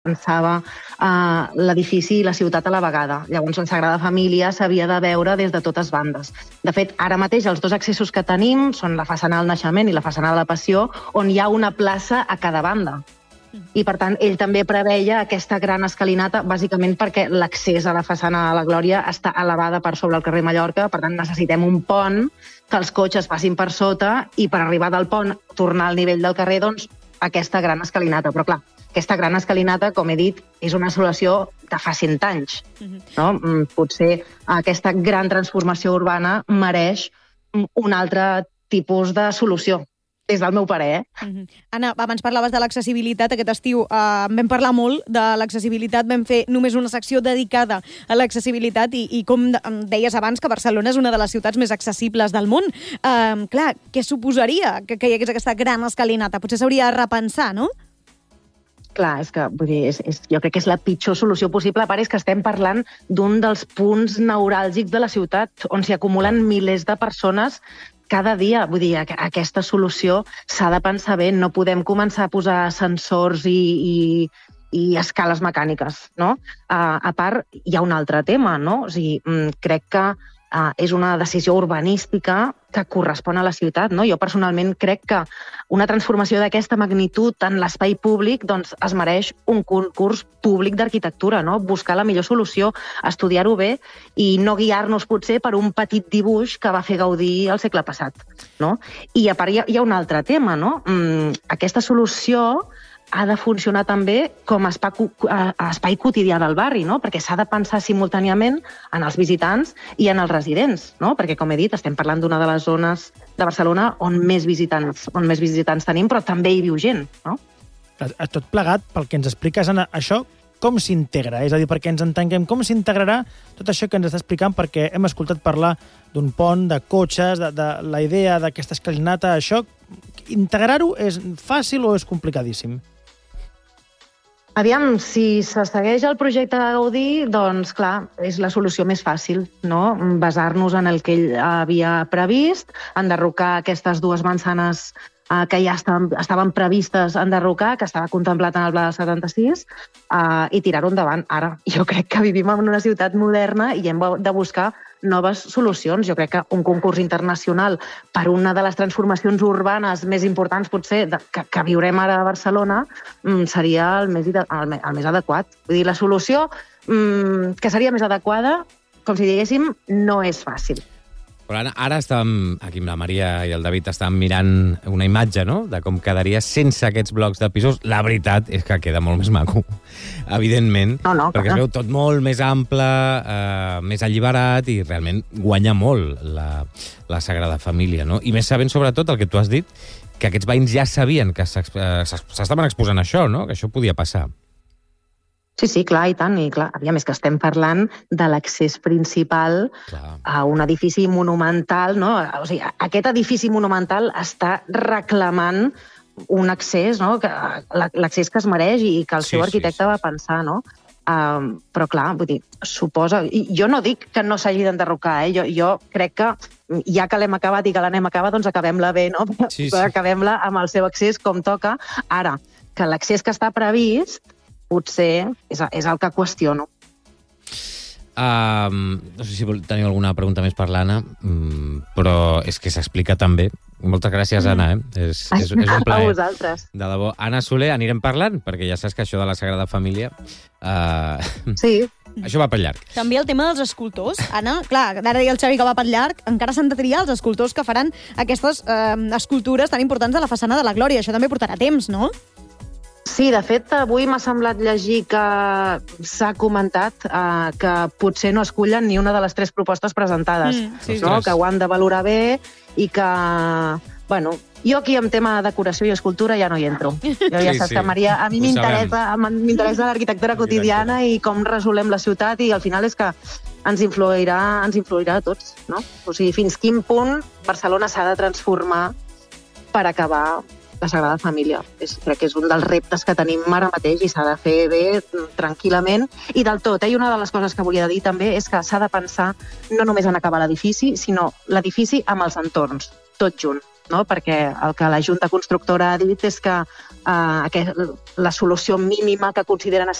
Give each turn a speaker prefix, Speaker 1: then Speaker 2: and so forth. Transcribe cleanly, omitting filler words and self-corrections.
Speaker 1: pensava l'edifici i la ciutat a la vegada. Llavors, la Sagrada Família s'havia de veure des de totes bandes. De fet, ara mateix els dos accessos que tenim són la façana del Naixement i la façana de la Passió, on hi ha una plaça a cada banda. I, per tant, ell també preveia aquesta gran escalinata, bàsicament perquè l'accés a la façana de la Glòria està elevada per sobre el carrer Mallorca, per tant, necessitem un pont que els cotxes passin per sota i per arribar del pont, tornar al nivell del carrer, doncs, aquesta gran escalinata. Però, clar, aquesta gran escalinata, com he dit, és una solució de fa 100 anys. No? Potser aquesta gran transformació urbana mereix un altre tipus de solució, des del meu parer.
Speaker 2: Anna, abans parlaves de l'accessibilitat. Aquest estiu vam parlar molt de l'accessibilitat. Vam fer només una secció dedicada a l'accessibilitat i com deies abans, que Barcelona és una de les ciutats més accessibles del món. Clar, què suposaria que hi hagués aquesta gran escalinata? Potser s'hauria de repensar, no?
Speaker 1: Clar, és que vull dir, jo crec que és la pitjor solució possible. A part, és que estem parlant d'un dels punts neuràlgics de la ciutat, on s'hi acumulen milers de persones cada dia. Vull dir, aquesta solució s'ha de pensar bé. No podem començar a posar sensors i escales mecàniques, no? A part, hi ha un altre tema, no? O sigui, crec que és una decisió urbanística que correspon a la ciutat, no? Jo personalment crec que una transformació d'aquesta magnitud en l'espai públic doncs, es mereix un concurs públic d'arquitectura, no? Buscar la millor solució, estudiar-ho bé i no guiar-nos potser per un petit dibuix que va fer Gaudí al segle passat, no? I a part hi ha un altre tema, no? Aquesta solució ha de funcionar també com a espai quotidià del barri, no? Perquè s'ha de pensar simultàniament en els visitants i en els residents, no? Perquè, com he dit, estem parlant d'una de les zones de Barcelona on més visitants tenim, però també hi viu gent, no?
Speaker 3: Tot plegat, pel que ens expliques, Anna, això com s'integra? És a dir, perquè ens entenguem, com s'integrarà tot això que ens està explicant? Perquè hem escoltat parlar d'un pont, de cotxes, de la idea d'aquesta escalinata. Això, integrar-ho és fàcil o és complicadíssim?
Speaker 1: Aviam, si se segueix el projecte de Gaudí, doncs, clar, és la solució més fàcil, no? Basar-nos en el que ell havia previst, enderrocar aquestes dues manzanes que ja estaven previstes enderrocar, que estava contemplat en el Pla del 76, i tirar-ho endavant. Ara, jo crec que vivim en una ciutat moderna i hem de buscar noves solucions. Jo crec que un concurs internacional per una de les transformacions urbanes més importants, potser, que viurem ara a Barcelona, seria el més adequat. Vull dir, la solució que seria més adequada, com si diguéssim, no és fàcil.
Speaker 4: Però ara estàvem, aquí amb la Maria i el David, estàvem mirant una imatge, no?, de com quedaria sense aquests blocs de pisos. La veritat és que queda molt més maco, evidentment, perquè es veu tot molt més ample, més alliberat i realment guanya molt la Sagrada Família, no? I més sabent, sobretot, el que tu has dit, que aquests veïns ja sabien que s'estaven exposant això, no?, que això podia passar.
Speaker 1: Sí, clar, i tant. I clar, aviam, és que estem parlant de l'accés principal a un edifici monumental, no? O sigui, aquest edifici monumental està reclamant un accés, no? L'accés que es mereix i que el seu arquitecte va pensar, no? Però clar, vull dir, suposa... Jo no dic que no s'hagi d'enderrocar, jo crec que ja que l'hem acabat i que l'anem a acabar, doncs acabem-la bé, no? Acabem-la amb el seu accés com toca. Ara, que l'accés que està previst potser és el que qüestiono.
Speaker 4: No sé si teniu alguna pregunta més per l'Anna, però és que s'explica tan bé. Moltes gràcies, Anna. És un plaer.
Speaker 1: A vosaltres.
Speaker 4: De debò. Anna Soler, anirem parlant, perquè ja saps que això de la Sagrada Família...
Speaker 1: Sí.
Speaker 4: Això va per llarg.
Speaker 2: També el tema dels escultors, Anna. Clar, ara deia el Xavi que va per llarg. Encara s'han de triar els escultors que faran aquestes escultures tan importants de la façana de la Glòria. Això també portarà temps, no?
Speaker 1: Sí, de fet, avui m'ha semblat llegir que s'ha comentat que potser no escullen ni una de les 3 propostes presentades, no? Que ho han de valorar bé i que... Bueno, jo aquí en tema de decoració i escultura ja no hi entro. Jo ja saps que, Maria, a mi m'interessa l'arquitectura quotidiana i com resolem la ciutat i al final és que ens influirà a tots, no? O sigui, fins quin punt Barcelona s'ha de transformar per acabar la Sagrada Família. Crec que és un dels reptes que tenim ara mateix i s'ha de fer bé, tranquil·lament, i del tot. I una de les coses que volia dir també és que s'ha de pensar no només en acabar l'edifici, sinó l'edifici amb els entorns, tot junt. no? Perquè el que la Junta Constructora ha dit és que la solució mínima que consideren